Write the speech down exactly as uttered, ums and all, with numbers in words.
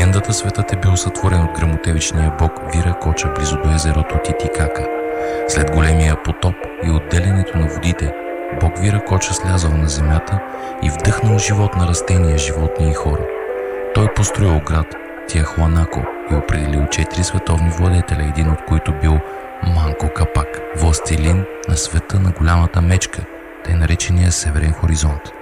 легендата светът е бил сътворен от гръмотевичния бог Виракоча близо до езерото Титикака. След големия потоп и отделянето на водите, бог Виракоча слязал на земята и вдъхнал живот на растения, животни и хора. Той построил град Тиахуанако и определил четири световни владетеля, един от които бил Манко Капак, властелин на света на голямата мечка, тъй наречения Северен хоризонт.